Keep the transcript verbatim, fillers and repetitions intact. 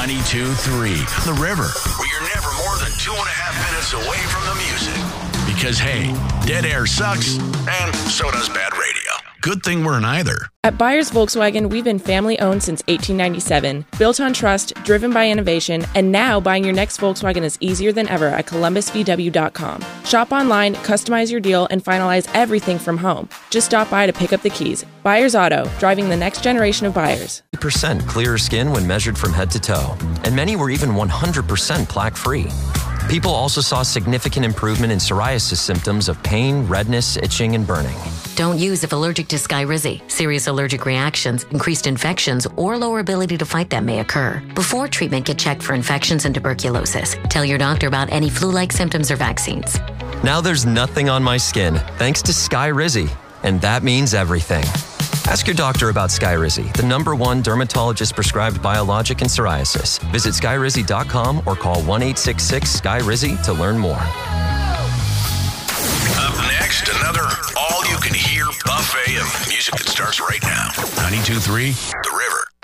ninety-two three The River, where you're never more than two and a half minutes away from the music. Because, hey, dead air sucks, and so does bad radio. Good thing we're neither. At Byers Volkswagen, we've been family-owned since eighteen ninety-seven, built on trust, driven by innovation, and now buying your next Volkswagen is easier than ever at Columbus V W dot com. Shop online, customize your deal, and finalize everything from home. Just stop by to pick up the keys. Byers Auto, driving the next generation of buyers. percent clearer skin when measured from head to toe, and many were even one hundred percent plaque-free. People also saw significant improvement in psoriasis symptoms of pain, redness, itching, and burning. Don't use if allergic to Skyrizi. Serious allergic reactions, increased infections, or lower ability to fight them may occur. Before treatment, get checked for infections and tuberculosis. Tell your doctor about any flu-like symptoms or vaccines. Now there's nothing on my skin, thanks to Skyrizi, and that means everything. Ask your doctor about Skyrizi, the number one dermatologist-prescribed biologic in psoriasis. Visit Skyrizi dot com or call one eight six six S K Y R I Z I to learn more. Up next, another all-you-can-hear buffet of music that starts right now. ninety-two three The